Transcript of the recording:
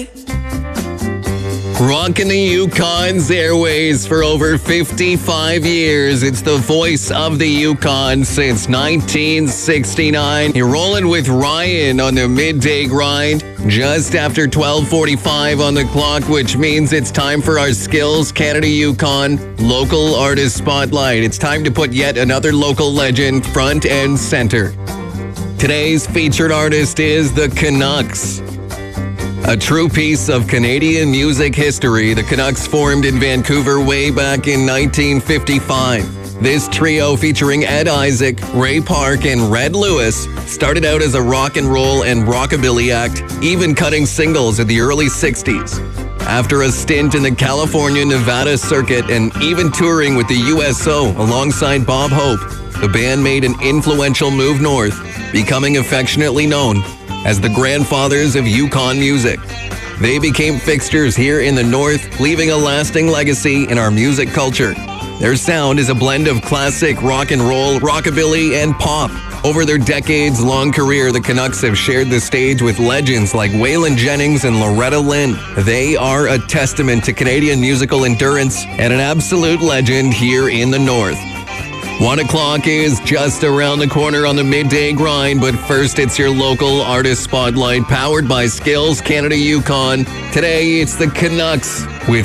Rocking the Yukon's airways for over 55 years. It's the voice of the Yukon since 1969. You're rolling with Ryan on the midday grind. Just after 12:45 on the clock, which means it's time for our Skills Canada Yukon Local Artist Spotlight. It's time to put yet another local legend front and center. Today's featured artist is the Canucks. A true piece of Canadian music history, the Canucks formed in Vancouver way back in 1955. This trio featuring Ed Isaac, Ray Park, and Red Lewis started out as a rock and roll and rockabilly act, even cutting singles in the early 60s. After a stint in the California, Nevada circuit and even touring with the USO alongside Bob Hope, the band made an influential move north, becoming affectionately known as the grandfathers of Yukon music. They became fixtures here in the North, leaving a lasting legacy in our music culture. Their sound is a blend of classic rock and roll, rockabilly, and pop. Over their decades-long career, the Canucks have shared the stage with legends like Waylon Jennings and Loretta Lynn. They are a testament to Canadian musical endurance and an absolute legend here in the North. 1 o'clock is just around the corner on the midday grind, but first it's your local artist spotlight powered by Skills Canada Yukon. Today it's the Canucks with